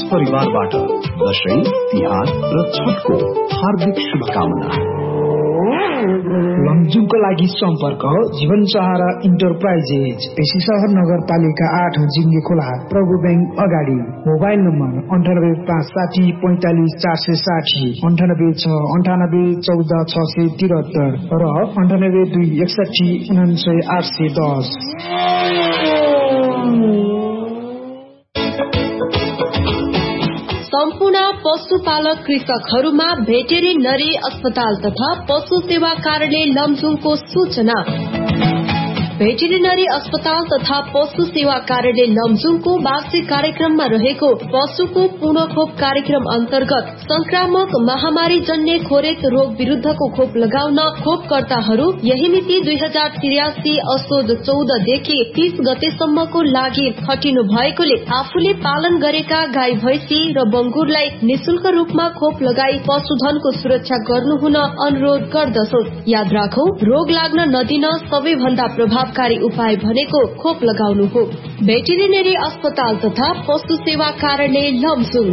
परिवारबाट दशैं, तिहार र छठको हार्दिक शुभकामना। लमजुङको लागि सम्पर्क जीवन सहारा इन्टरप्राइजेज, पेशी सहर नगरपालिका 8 जिङ्गे खोला, प्रभु ब्याङ्क अगाडि। मोबाइल नम्बर 9856 45 460, 98699814 र 9821 810। सम्पूर्ण पशुपालक कृषकहरूमा भेटेरिनरी अस्पताल तथा पशु सेवा कार्यालय लमजुङको सूचना। भेटेरिनरी अस्पताल तथा पशु सेवा कार्यालय लमजुङको वार्षिक कार्यक्रममा रहेको पशुको पूर्ण खोप कार्यक्रम अन्तर्गत संक्रामक महामारी जन्य खोरेक रोग विरुद्धको खोप लगाउन खोपकर्ताहरू यही मिति 2083 असोज 14 देखि 30 गतेसम्मको लागि खटिनु भएकोले आफूले पालन गरेका गाई भैंसी र बंगुरलाई निशुल्क रूपमा खोप लगाई पशुधनको सुरक्षा गर्नु हुन अनुरोध गर्दछौं। याद राखौं, रोग लाग्न नदिन सबैभन्दा प्रभावकारी उपाय भनेको खोप लगाउनु हो। भेटेरिनरी अस्पताल तथा पशु सेवा कार्यालय लमजुङ।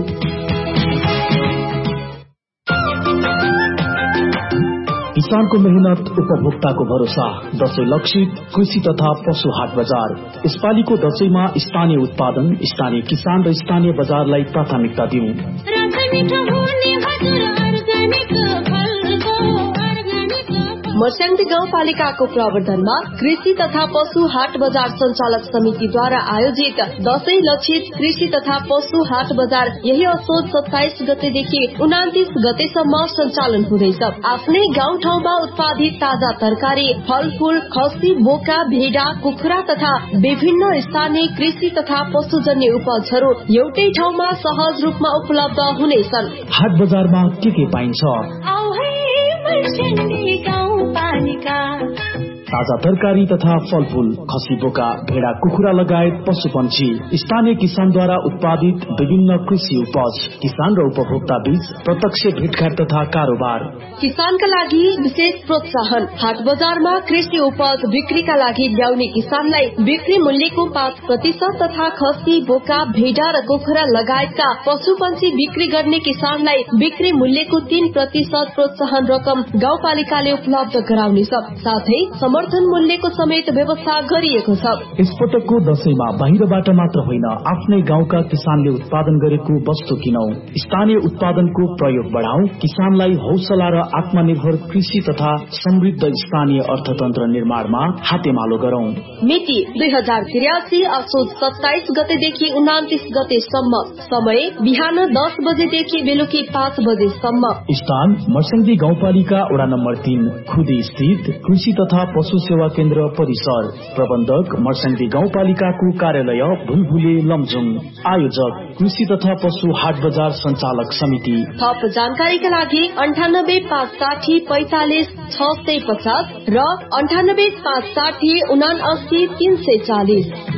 किसानको मेहनत, उपभोक्ताको भरोसा। दशैं लक्षित कृषि तथा पशु हाट बजार। यसपालिको दशैंमा स्थानीय उत्पादन, स्थानीय किसान र स्थानीय बजारलाई प्राथमिकता दिउँ। मर्स्याङ्दी गाउँपालिकाको प्रवर्धनमा कृषि तथा पशु हाट बजार संचालक समितिद्वारा आयोजित दशैं लक्षित कृषि तथा पशु हाट बजार यही असोज 27 गतेदेखि 29 गतेसम्म सञ्चालन हुँदैछ। आफ्नै गाउँठाउँमा उत्पादित ताजा तरकारी, फलफूल, खसी, बोका, भेडा, कुखुरा तथा विभिन्न स्थानीय कृषि तथा पशुजन्य उपजहरू एउटै ठाउँमा सहज रूपमा उपलब्ध हुनेछन्। हाट बजारमा के पाइन्छ? ताजा तरकारी तथा फलफूल, खसी, बोका, भेडा, कुखुरा लगायत पशुपन्छी, स्थानीय किसानद्वारा उत्पादित विभिन्न कृषि उपज, किसान र उपभोक्ता बीच प्रत्यक्ष भेटघाट तथा कारोबार। किसानका लागि विशेष प्रोत्साहन। हाट बजारमा कृषि उपज बिक्रीका लागि ल्याउने किसानलाई बिक्री मूल्यको 5% तथा खसी, बोका, भेडा र कुखुरा लगायतका पशुपन्छी बिक्री गर्ने किसानलाई बिक्री मूल्यको 3% प्रोत्साहन रकम गाउँपालिकाले उपलब्ध गराउनेछ। साथै समर्थन मूल्यको समेत व्यवस्था गरिएको छ। यसपटकको दशैंमा बाहिरबाट मात्र होइन, आफ्नै गाउँका किसानले उत्पादन गरेको वस्तु किनौं। स्थानीय उत्पादनको प्रयोग बढाउँ। किसानलाई हौसला र आत्मनिर्भर कृषि तथा समृद्ध स्थानीय अर्थतन्त्र निर्माणमा हातेमालो गरौं। मिति 2083 असोज 27 गतेदेखि 29 गतेसम्म। समय बिहान 10 बजेदेखि बेलुकी 5 बजेसम्म। स्थान मर्स्याङ्दी गाउँपालिका वडा नम्बर 3 खुदी स्थित कृषि तथा पशु सेवा केन्द्र परिसर। प्रबन्धक मर्स्याङ्दी गाउँपालिकाको कार्यालय भुलभुले लमजुङ। आयोजक कृषि तथा पशु हाट बजार संचालक समिति। थप जानकारीका लागि 9856 45 650 र 9856 79 340